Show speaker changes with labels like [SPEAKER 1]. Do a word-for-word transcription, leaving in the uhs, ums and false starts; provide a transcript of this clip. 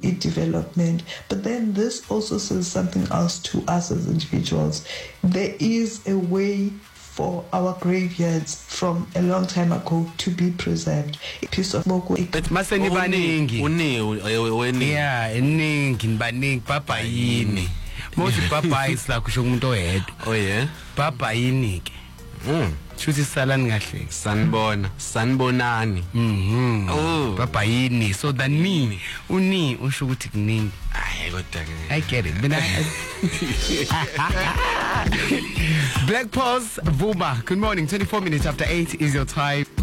[SPEAKER 1] development. But then this also says something else to us as individuals. There is a way for our graveyards from a long time ago to be preserved. A piece of moko.
[SPEAKER 2] But masani baningi.
[SPEAKER 3] Uni uni.
[SPEAKER 2] Yeah, iningi baningi papa yini. Most papa is la kusho umuntu oyedwa.
[SPEAKER 3] Oh yeah.
[SPEAKER 2] Papa yini ke.
[SPEAKER 3] Mm.
[SPEAKER 2] Shuthi salani kahle.
[SPEAKER 3] Sanibona, sanibonani.
[SPEAKER 2] Mhm.
[SPEAKER 3] Oh.
[SPEAKER 2] Papa yini. So the ni uni usho ukuthi kuningi.
[SPEAKER 3] Ay kodwa ke.
[SPEAKER 2] I get it. Mina Black Pulse Vuma. Good morning. twenty-four minutes after eight is your time.